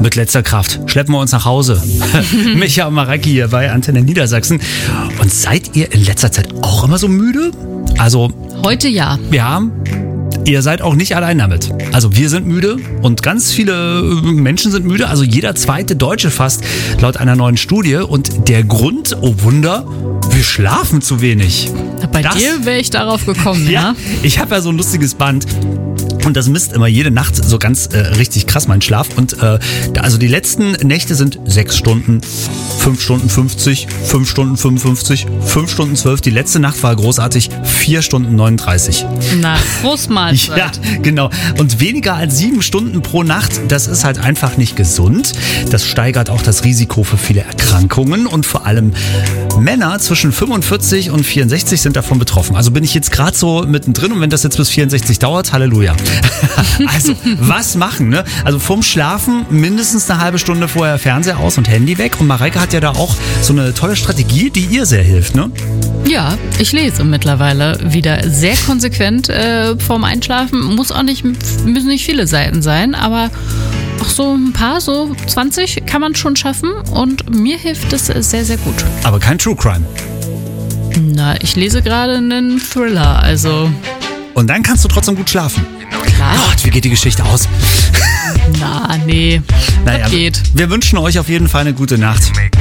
Mit letzter Kraft schleppen wir uns nach Hause. Micha und Mareike hier bei Antenne Niedersachsen. Und seid ihr in letzter Zeit auch immer so müde? Also heute ja. Ja, ihr seid auch nicht allein damit. Also wir sind müde und ganz viele Menschen sind müde. Also jeder zweite Deutsche fast, laut einer neuen Studie. Und der Grund, oh Wunder, wir schlafen zu wenig. Bei dir wäre ich darauf gekommen, ja? Ich habe ja so ein lustiges Band. Und das misst immer jede Nacht so ganz richtig krass meinen Schlaf. Und also die letzten Nächte sind 6 Stunden, 5 Stunden 50, 5 Stunden 55, 5 Stunden 12. Die letzte Nacht war großartig, 4 Stunden 39. Na, Großmahlzeit. Ja, genau. Und weniger als 7 Stunden pro Nacht, das ist halt einfach nicht gesund. Das steigert auch das Risiko für viele Erkrankungen. Und vor allem Männer zwischen 45 und 64 sind davon betroffen. Also bin ich jetzt gerade so mittendrin. Und wenn das jetzt bis 64 dauert, Halleluja. Also, was machen, ne? Also vorm Schlafen mindestens eine halbe Stunde vorher Fernseher aus und Handy weg. Und Mareike hat ja da auch so eine tolle Strategie, die ihr sehr hilft, ne? Ja, ich lese mittlerweile wieder sehr konsequent vorm Einschlafen. Müssen nicht viele Seiten sein, aber auch so ein paar, so 20 kann man schon schaffen. Und mir hilft das sehr, sehr gut. Aber kein True Crime. Na, ich lese gerade einen Thriller, also... Und dann kannst du trotzdem gut schlafen. Klar. Gott, wie geht die Geschichte aus? Na, nee. Naja, das geht. Wir wünschen euch auf jeden Fall eine gute Nacht.